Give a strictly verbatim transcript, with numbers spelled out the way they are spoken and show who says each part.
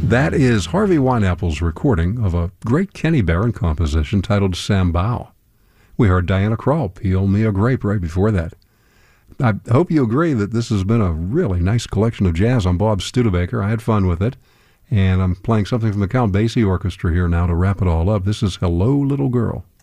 Speaker 1: That is Harvey Wineapple's recording of a great Kenny Barron composition titled Sambao. We heard Diana Krall, Peel Me a Grape, right before that. I hope you agree that this has been a really nice collection of jazz on Bob Studebaker. I had fun with it. And I'm playing something from the Count Basie Orchestra here now to wrap it all up. This is Hello, Little Girl.